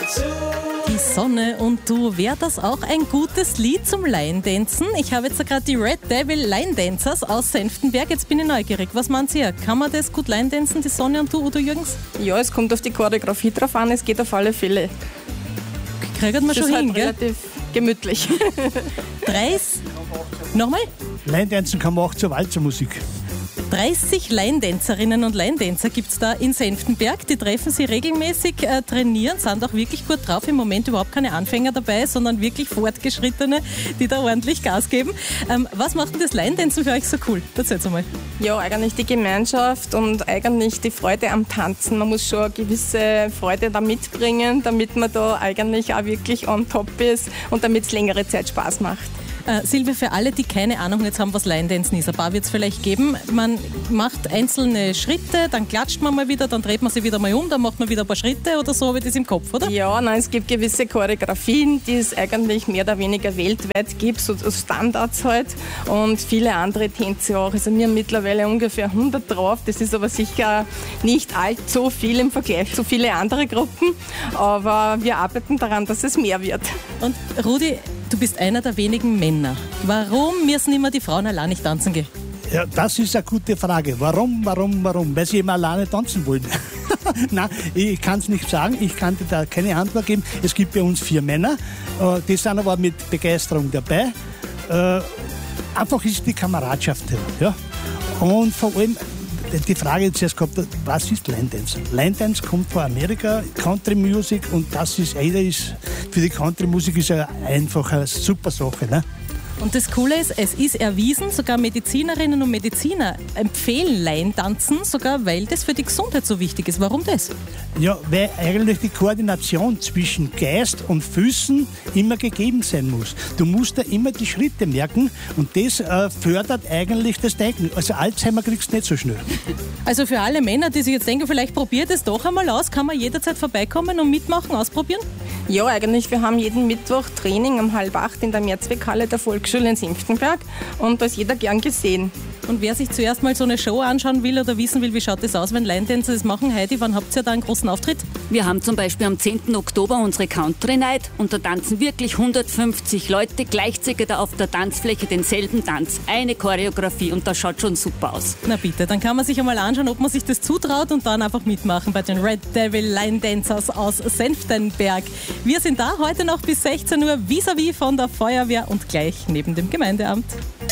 Die Sonne und du, wäre das auch ein gutes Lied zum Line-Dancen? Ich habe jetzt gerade die Red Devil Line Dancers aus Senftenberg. Jetzt bin ich neugierig. Was meint ihr? Kann man das gut Line-Dancen, die Sonne und du, Udo Jürgens? Ja, es kommt auf die Choreografie drauf an, es geht auf alle Fälle. Kriegt man Es schon ist hin, halt gell? relativ gemütlich. Nochmal? Line-Dancen kann man auch zur Walzermusik. 30 Line-Dancerinnen und Line-Dancer gibt es da in Senftenberg. Die treffen sie regelmäßig, trainieren, sind auch wirklich gut drauf. Im Moment überhaupt keine Anfänger dabei, sondern wirklich Fortgeschrittene, die da ordentlich Gas geben. Was macht denn das Line-Dancen für euch so cool? Erzähl's mal. Ja, eigentlich die Gemeinschaft und eigentlich die Freude am Tanzen. Man muss schon eine gewisse Freude da mitbringen, damit man da eigentlich auch wirklich on top ist und damit es längere Zeit Spaß macht. Silvia, für alle, die keine Ahnung jetzt haben, was Line-Dancen ist, ein paar wird es vielleicht geben. Man macht einzelne Schritte, dann klatscht man mal wieder, dann dreht man sich wieder mal um, dann macht man wieder ein paar Schritte oder so, habe ich das im Kopf, oder? Ja, nein, es gibt gewisse Choreografien, die es eigentlich mehr oder weniger weltweit gibt, so Standards halt und viele andere Tänze auch. Also wir haben mittlerweile ungefähr 100 drauf, das ist aber sicher nicht allzu viel im Vergleich zu vielen anderen Gruppen, aber wir arbeiten daran, dass es mehr wird. Und Rudi, du bist einer der wenigen Männer. Warum müssen immer die Frauen allein nicht tanzen gehen? Ja, das ist eine gute Frage. Warum? Weil sie immer alleine tanzen wollen. Nein, ich kann es nicht sagen. Ich kann dir da keine Antwort geben. Es gibt bei uns 4 Männer. Die sind aber mit Begeisterung dabei. Einfach ist die Kameradschaft. Ja? Und vor allem die Frage jetzt erst gehabt, was ist Line Dance? Line Dance kommt von Amerika, Country Music, und das ist, für die Country Musik ist ja einfach eine super Sache. Ne? Und das Coole ist, es ist erwiesen, sogar Medizinerinnen und Mediziner empfehlen Line-Tanzen, sogar weil das für die Gesundheit so wichtig ist. Warum das? Ja, weil eigentlich die Koordination zwischen Geist und Füßen immer gegeben sein muss. Du musst da immer die Schritte merken und das fördert eigentlich das Denken. Also Alzheimer kriegst du nicht so schnell. Also für alle Männer, die sich jetzt denken, vielleicht probiert es doch einmal aus, kann man jederzeit vorbeikommen und mitmachen, ausprobieren? Ja, eigentlich, wir haben jeden Mittwoch Training um 7:30 in der Mehrzweckhalle der Volksschule in Senftenberg und da ist jeder gern gesehen. Und wer sich zuerst mal so eine Show anschauen will oder wissen will, wie schaut das aus, wenn Line-Dancer das machen, Heidi, wann habt ihr da einen großen Auftritt? Wir haben zum Beispiel am 10. Oktober unsere Country Night und da tanzen wirklich 150 Leute gleichzeitig da auf der Tanzfläche denselben Tanz. Eine Choreografie und das schaut schon super aus. Na bitte, dann kann man sich einmal anschauen, ob man sich das zutraut und dann einfach mitmachen bei den Red Devil Line Dancers aus Senftenberg. Wir sind da heute noch bis 16 Uhr vis-à-vis von der Feuerwehr und gleich neben dem Gemeindeamt.